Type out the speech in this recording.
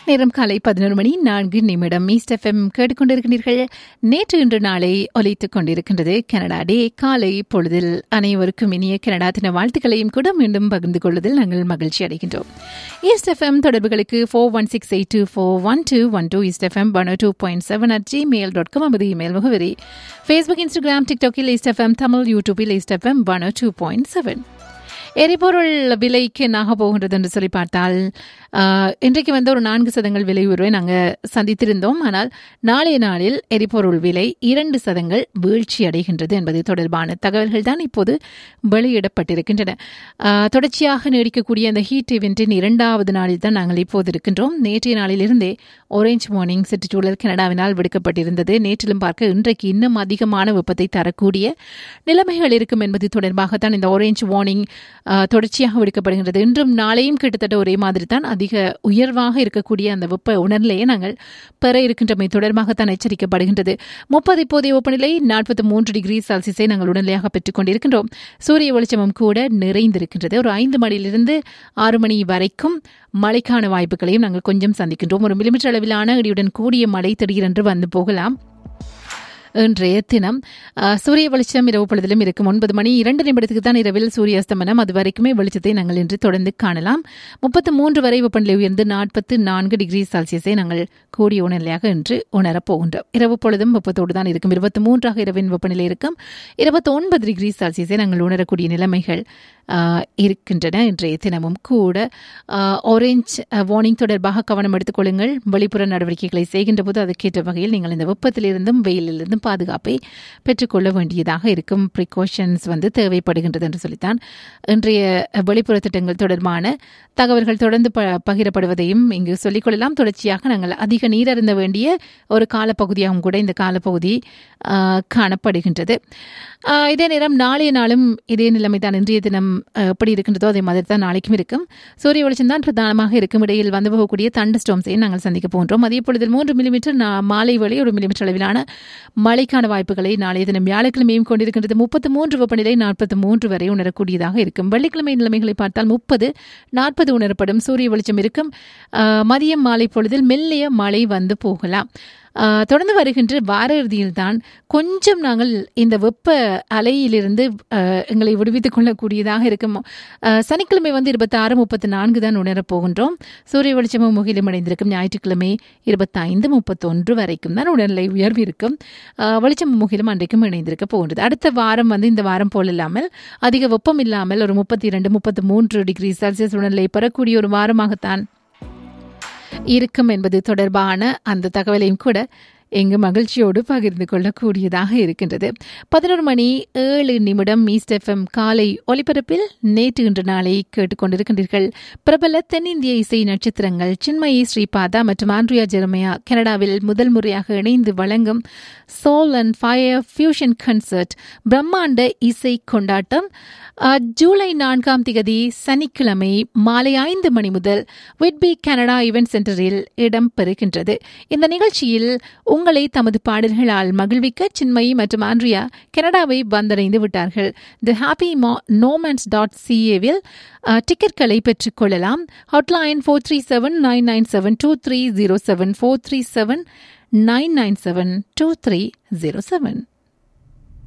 நேரம் காலை 11:04 east FM கேட்டுக்கொண்டிருக்கிறீர்கள். நேற்று இன்று நாளை ஒலித்துக் கொண்டிருக்கின்றது கனடா டே. காலை பொழுதில் அனைவருக்கும் இனிய கனடா தின வாழ்த்துக்களையும் கூட மீண்டும் பகிர்ந்து கொள்வதில் நாங்கள் மகிழ்ச்சி அடைகின்றோம். ஈஸ்ட் எஃப்எம் தொடர்புகளுக்கு 4168241212 ஈஸ்ட் எஃப்எம் 102.7 நமது இமெயில் முகவரி. Facebook, Instagram, டிக்டாக்கில் east FM Tamil, யூடியூபில் ஈஸ்ட் எஃப்எம் 102.7. எரிபொருள் விலைக்கு என்னாக போகின்றது என்று சொல்லி பார்த்தால், இன்றைக்கு வந்து ஒரு 4% விலை உயர்வை நாங்கள் சந்தித்திருந்தோம். ஆனால் நாளைய நாளில் எரிபொருள் விலை 2% வீழ்ச்சி அடைகின்றது என்பது தொடர்பான தகவல்கள் தான் இப்போது வெளியிடப்பட்டிருக்கின்றன. தொடர்ச்சியாக நீடிக்கக்கூடிய அந்த ஹீட் இவெண்டின் 2வது நாளில் தான் நாங்கள் இப்போது இருக்கின்றோம். நேற்றைய நாளிலிருந்தே ஆரஞ்ச் வார்னிங் சுற்றுச்சூழல் கனடாவினால் விடுக்கப்பட்டிருந்தது. நேற்றிலும் பார்க்க இன்றைக்கு இன்னும் அதிகமான வெப்பத்தை தரக்கூடிய நிலைமைகள் இருக்கும் என்பது தொடர்பாகத்தான் இந்த ஆரஞ்ச் வார்னிங் தொடர்ச்சியாக விடுக்கப்படுகின்றது. இன்றும் நாளையும் கிட்டத்தட்ட ஒரே மாதிரி தான் அதிக உயர்வாக இருக்கக்கூடிய அந்த வெப்ப உணர்நிலையை நாங்கள் பெற இருக்கின்றமை தொடர்பாகத்தான் எச்சரிக்கப்படுகின்றது. 30 இப்போதைய வெப்பநிலை 43 டிகிரி செல்சியஸை நாங்கள் உடனடியாக பெற்றுக் கொண்டிருக்கின்றோம். சூரிய வெளிச்சமும் கூட நிறைந்திருக்கின்றது. ஒரு 5 மணியிலிருந்து 6 மணி வரைக்கும் மழைக்கான வாய்ப்புகளையும் நாங்கள் கொஞ்சம் சந்திக்கின்றோம். 1 மில்லிமீட்டர் அளவிலான இடியுடன் கூடிய மழை திடீரென்று வந்து போகலாம். இன்றைய தினம் சூரிய வெளிச்சம் இரவு பொழுதிலும் இருக்கும். 9:02 தான் இரவில் சூரிய அஸ்தமனம். அது வரைக்குமே வெளிச்சத்தை நாங்கள் இன்று தொடர்ந்து காணலாம். 33 வரை வெப்பநிலை உயர்ந்து 44 டிகிரி செல்சியஸை நாங்கள் கூடிய உணர்நிலையாக இன்று உணரப்போகின்றோம். இரவு பொழுதும் வெப்பத்தோடு தான் இருக்கும். 23 இரவின் வெப்பநிலை இருக்கும். 29 டிகிரி செல்சியஸை நாங்கள் உணரக்கூடிய நிலைமைகள் இருக்கின்றன. இன்றைய தினமும் கூட ஆரஞ்ச் வார்னிங் தொடர்பாக கவனம் எடுத்துக் கொள்ளுங்கள். வெளிப்புற நடவடிக்கைகளை செய்கின்ற போது அதற்கேற்ற வகையில் நீங்கள் இந்த வெப்பத்திலிருந்தும் வெயிலிலிருந்தும் பாதுகாப்பை பெற்றுக்கொள்ள வேண்டியதாக இருக்கும். ப்ரிகாஷன்ஸ் வந்து தேவைப்படுகின்றது என்று சொல்லித்தான் இன்றைய வெளிப்புற திட்டங்கள் தொடர்பான தகவல்கள் தொடர்ந்து பகிரப்படுவதையும் இங்கு சொல்லிக்கொள்ளலாம். தொடர்ச்சியாக நாங்கள் அதிக நீர் அருந்த வேண்டிய ஒரு காலப்பகுதியாகவும் கூட இந்த காலப்பகுதி காணப்படுகின்றது. இதே நேரம் நாளைய நாளும் இதே நிலைமை தான். இன்றைய தினம் எப்படி இருக்கின்றதோ அதே மாதிரி தான் நாளைக்கும் இருக்கும். சூரிய வெளிச்சம் தான் பிரதானமாக இருக்கும். இடையில் வந்து போகக்கூடிய தண்டர் ஸ்டோம்ஸையும் நாங்கள் சந்திக்க போகின்றோம். அதே பொழுதில் 3 மில்லிமீட்டர் மாலை வேளை 1 மில்லிமீட்டர் அளவிலான மழைக்கான வாய்ப்புகளை நாளைய தினம் வியாழக்கிழமையும் கொண்டிருக்கின்றது. 33 வெப்பநிலை 43 வரை உணரக்கூடியதாக இருக்கும். வெள்ளிக்கிழமை நிலைமைகளை பார்த்தால் 30-40 உணரப்படும். சூரிய வெளிச்சம் இருக்கும். மதியம் மாலை பொழுதில் மெல்லிய மழை வந்து போகலாம். தொடர்ந்து வருகின்ற வார இறுதியில் தான் கொஞ்சம் நாங்கள் இந்த வெப்ப அலையிலிருந்து எங்களை விடுவித்துக் கொள்ளக்கூடியதாக இருக்கும். சனிக்கிழமை வந்து 26-34 தான் உணரப்போகின்றோம். சூரிய வெளிச்சமும் முகிலும் அடைந்திருக்கும். ஞாயிற்றுக்கிழமை 25-31 வரைக்கும் தான் உடல்நிலை உயர்வு இருக்கும். வெளிச்சம் முகிலும் அன்றைக்கும் இணைந்திருக்க போகின்றது. அடுத்த வாரம் வந்து இந்த வாரம் போல் இல்லாமல் அதிக வெப்பம் இல்லாமல் ஒரு 32-33 டிகிரி செல்சியஸ் உடல்நிலை பெறக்கூடிய ஒரு வாரமாகத்தான் இருக்கும் என்பது தொடர்பான அந்த தகவலையும் கூட எங்கு மகிழ்ச்சியோடு பகிர்ந்து கொள்ளக்கூடியதாக இருக்கின்றது. 11:07 ஈஸ்ட் எஃப்எம் காலை ஒலிபரப்பில் நேற்று இன்று நாளை கேட்டுக்கொண்டிருக்கின்றீர்கள். பிரபல தென்னிந்திய இசை நட்சத்திரங்கள் சின்மயி ஸ்ரீபாதா மற்றும் ஆண்ட்ரியா ஜெரமையா கனடாவில் முதல் முறையாக இணைந்து வழங்கும் soul and fire fusion concert பிரம்மாண்ட இசை கொண்டாட்டம் ஜூலை 4 சனிக்கிழமை மாலை 5 மணி முதல் விட்பி கனடா ஈவென்ட் சென்டரில் இடம்பெறுகின்றது. இந்த நிகழ்ச்சியில் உங்களை தமது பாடல்களால் மகிழ்விக்க சின்மயி மற்றும் ஆண்ட்ரியா கனடாவை வந்தடைந்து விட்டார்கள். தி ஹாப்பி நோமன்ஸ்.ca-வில் டிக்கெட்களை பெற்றுக் கொள்ளலாம். ஹாட்லைன் 437-997-2307 437-997-2307.